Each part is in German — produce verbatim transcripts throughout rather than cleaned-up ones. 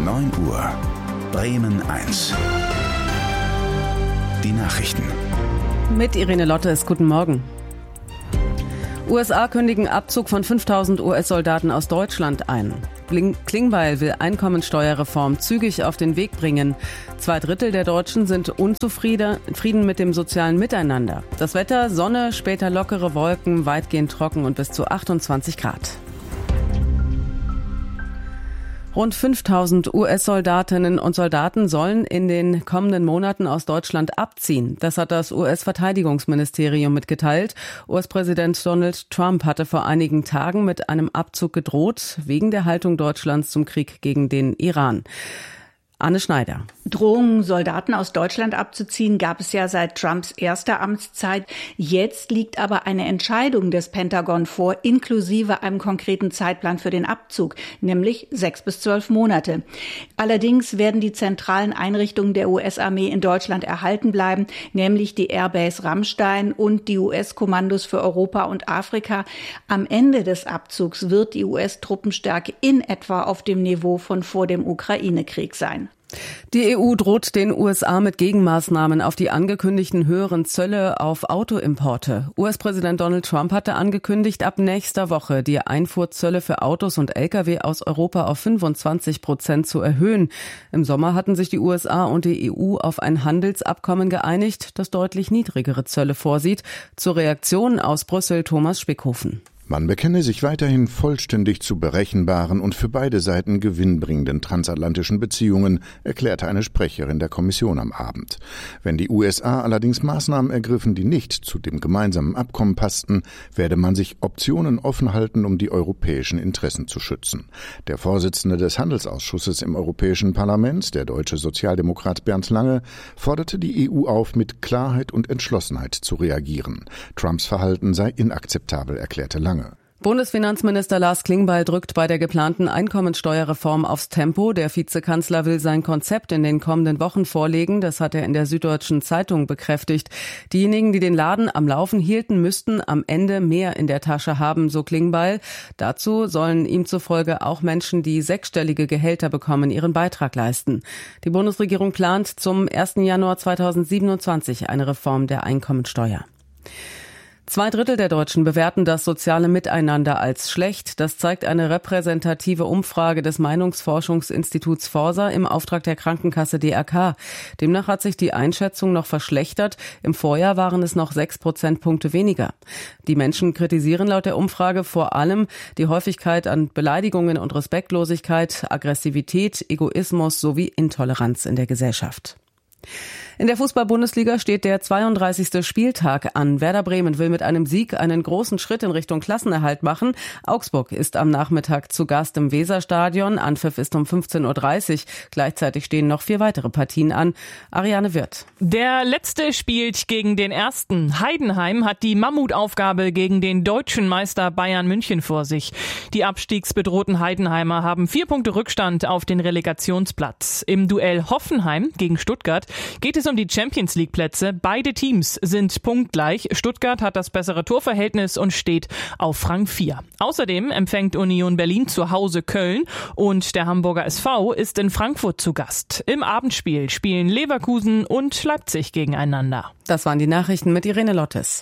neun Uhr. Bremen eins. Die Nachrichten. Mit Irene Lottes, guten Morgen. U S A kündigen Abzug von fünftausend U S-Soldaten aus Deutschland ein. Klingbeil will Einkommensteuerreform zügig auf den Weg bringen. Zwei Drittel der Deutschen sind unzufrieden mit dem sozialen Miteinander. Das Wetter, Sonne, später lockere Wolken, weitgehend trocken und bis zu achtundzwanzig Grad. Rund fünftausend U S-Soldatinnen und Soldaten sollen in den kommenden Monaten aus Deutschland abziehen. Das hat das U S-Verteidigungsministerium mitgeteilt. U S-Präsident Donald Trump hatte vor einigen Tagen mit einem Abzug gedroht, wegen der Haltung Deutschlands zum Krieg gegen den Iran. Anne Schneider. Drohungen, Soldaten aus Deutschland abzuziehen, gab es ja seit Trumps erster Amtszeit. Jetzt liegt aber eine Entscheidung des Pentagon vor, inklusive einem konkreten Zeitplan für den Abzug, nämlich sechs bis zwölf Monate. Allerdings werden die zentralen Einrichtungen der U S-Armee in Deutschland erhalten bleiben, nämlich die Airbase Ramstein und die U S-Kommandos für Europa und Afrika. Am Ende des Abzugs wird die U S-Truppenstärke in etwa auf dem Niveau von vor dem Ukraine-Krieg sein. Die E U droht den U S A mit Gegenmaßnahmen auf die angekündigten höheren Zölle auf Autoimporte. U S-Präsident Donald Trump hatte angekündigt, ab nächster Woche die Einfuhrzölle für Autos und L K W aus Europa auf fünfundzwanzig Prozent zu erhöhen. Im Sommer hatten sich die U S A und die E U auf ein Handelsabkommen geeinigt, das deutlich niedrigere Zölle vorsieht. Zur Reaktion aus Brüssel Thomas Spickhofen. Man bekenne sich weiterhin vollständig zu berechenbaren und für beide Seiten gewinnbringenden transatlantischen Beziehungen, erklärte eine Sprecherin der Kommission am Abend. Wenn die U S A allerdings Maßnahmen ergriffen, die nicht zu dem gemeinsamen Abkommen passten, werde man sich Optionen offen halten, um die europäischen Interessen zu schützen. Der Vorsitzende des Handelsausschusses im Europäischen Parlament, der deutsche Sozialdemokrat Bernd Lange, forderte die E U auf, mit Klarheit und Entschlossenheit zu reagieren. Trumps Verhalten sei inakzeptabel, erklärte Lange. Bundesfinanzminister Lars Klingbeil drückt bei der geplanten Einkommensteuerreform aufs Tempo. Der Vizekanzler will sein Konzept in den kommenden Wochen vorlegen. Das hat er in der Süddeutschen Zeitung bekräftigt. Diejenigen, die den Laden am Laufen hielten, müssten am Ende mehr in der Tasche haben, so Klingbeil. Dazu sollen ihm zufolge auch Menschen, die sechsstellige Gehälter bekommen, ihren Beitrag leisten. Die Bundesregierung plant zum ersten Januar zweitausendsiebenundzwanzig eine Reform der Einkommensteuer. Zwei Drittel der Deutschen bewerten das soziale Miteinander als schlecht. Das zeigt eine repräsentative Umfrage des Meinungsforschungsinstituts Forsa im Auftrag der Krankenkasse D R K. Demnach hat sich die Einschätzung noch verschlechtert. Im Vorjahr waren es noch sechs Prozentpunkte weniger. Die Menschen kritisieren laut der Umfrage vor allem die Häufigkeit an Beleidigungen und Respektlosigkeit, Aggressivität, Egoismus sowie Intoleranz in der Gesellschaft. In der Fußball-Bundesliga steht der zweiunddreißigste Spieltag an. Werder Bremen will mit einem Sieg einen großen Schritt in Richtung Klassenerhalt machen. Augsburg ist am Nachmittag zu Gast im Weserstadion. Anpfiff ist um fünfzehn Uhr dreißig. Gleichzeitig stehen noch vier weitere Partien an. Ariane Wirth. Der letzte spielt gegen den ersten. Heidenheim hat die Mammutaufgabe gegen den deutschen Meister Bayern München vor sich. Die abstiegsbedrohten Heidenheimer haben vier Punkte Rückstand auf den Relegationsplatz. Im Duell Hoffenheim gegen Stuttgart geht es um die Champions-League-Plätze. Beide Teams sind punktgleich. Stuttgart hat das bessere Torverhältnis und steht auf Rang vier. Außerdem empfängt Union Berlin zu Hause Köln und der Hamburger S V ist in Frankfurt zu Gast. Im Abendspiel spielen Leverkusen und Leipzig gegeneinander. Das waren die Nachrichten mit Irene Lottes.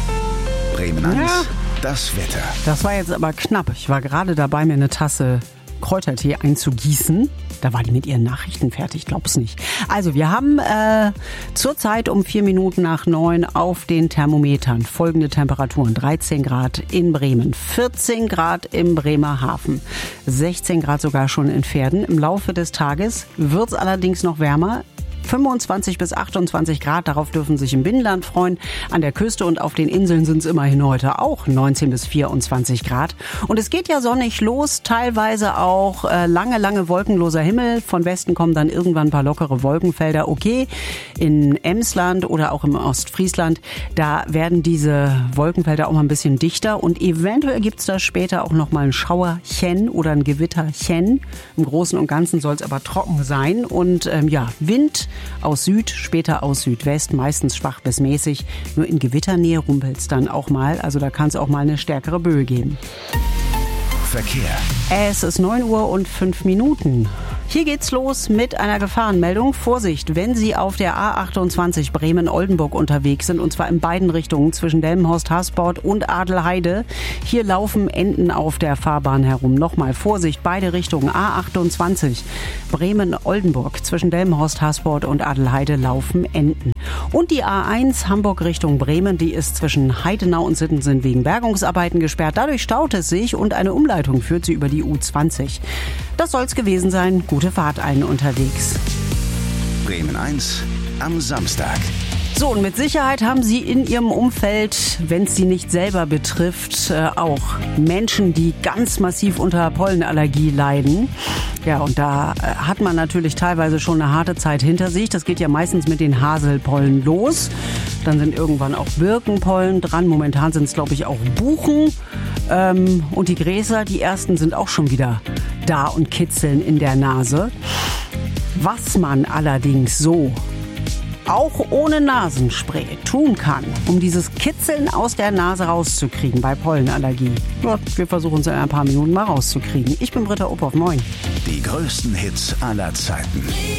Bremen eins, Ja. das Wetter. Das war jetzt aber knapp. Ich war gerade dabei, mir eine Tasse Kräutertee einzugießen. Da war die mit ihren Nachrichten fertig, glaub's nicht. Also wir haben äh, zurzeit um vier Minuten nach neun auf den Thermometern folgende Temperaturen. dreizehn Grad in Bremen, vierzehn Grad im Bremerhaven, sechzehn Grad sogar schon in Verden. Im Laufe des Tages wird's allerdings noch wärmer. fünfundzwanzig bis achtundzwanzig Grad, darauf dürfen sich im Binnenland freuen. An der Küste und auf den Inseln sind es immerhin heute auch neunzehn bis vierundzwanzig Grad. Und es geht ja sonnig los, teilweise auch äh, lange, lange wolkenloser Himmel. Von Westen kommen dann irgendwann ein paar lockere Wolkenfelder. Okay, in Emsland oder auch im Ostfriesland, da werden diese Wolkenfelder auch mal ein bisschen dichter. Und eventuell gibt es da später auch noch mal ein Schauerchen oder ein Gewitterchen. Im Großen und Ganzen soll es aber trocken sein. Und ähm, ja, Wind aus Süd, später aus Südwest, meistens schwach bis mäßig. Nur in Gewitternähe rumpelt es dann auch mal. Also da kann es auch mal eine stärkere Böe geben. Verkehr. Es ist neun Uhr und fünf Minuten. Hier geht's los mit einer Gefahrenmeldung. Vorsicht, wenn Sie auf der A achtundzwanzig Bremen-Oldenburg unterwegs sind, und zwar in beiden Richtungen zwischen Delmenhorst-Hasport und Adelheide. Hier laufen Enten auf der Fahrbahn herum. Nochmal Vorsicht, beide Richtungen. A achtundzwanzig Bremen-Oldenburg zwischen Delmenhorst-Hasport und Adelheide laufen Enten. Und die A eins Hamburg Richtung Bremen, die ist zwischen Heidenau und Sittensen wegen Bergungsarbeiten gesperrt. Dadurch staut es sich und eine Umleitung führt sie über die U zwanzig. Das soll's gewesen sein. Gute Fahrt allen unterwegs. Bremen eins am Samstag. So, und mit Sicherheit haben Sie in Ihrem Umfeld, wenn es Sie nicht selber betrifft, äh, auch Menschen, die ganz massiv unter Pollenallergie leiden. Ja, und da äh, hat man natürlich teilweise schon eine harte Zeit hinter sich. Das geht ja meistens mit den Haselpollen los. Dann sind irgendwann auch Birkenpollen dran. Momentan sind es, glaube ich, auch Buchen. Ähm, und die Gräser, die ersten sind auch schon wieder da und kitzeln in der Nase. Was man allerdings so auch ohne Nasenspray tun kann, um dieses Kitzeln aus der Nase rauszukriegen bei Pollenallergie. Ja, wir versuchen es in ein paar Minuten mal rauszukriegen. Ich bin Britta Uphoff, moin. Die größten Hits aller Zeiten.